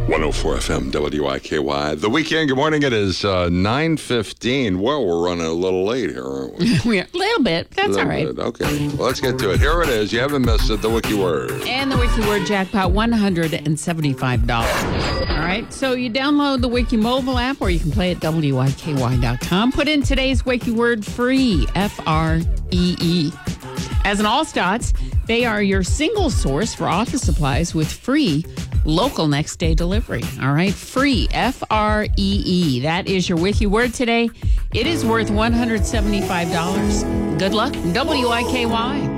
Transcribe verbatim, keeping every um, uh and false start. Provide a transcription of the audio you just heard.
one oh four F M, W I K Y. The weekend, good morning. It is uh, nine fifteen. Well, we're running a little late here, aren't we? We're a little bit. That's a all right. Bit. Okay, well, let's get to it. Here it is. You haven't missed it, the Wiki Word. And the Wiki Word jackpot, one hundred seventy-five dollars. All right, so you download the Wiki mobile app, or you can play at W I K Y dot com. Put in today's Wiki Word, free, F R E E. As an All-Stots, they are your single source for office supplies with free local next day delivery. All right, free, F R E E. That is your Wiki Word today. It is worth one hundred seventy-five dollars. Good luck, W I K Y.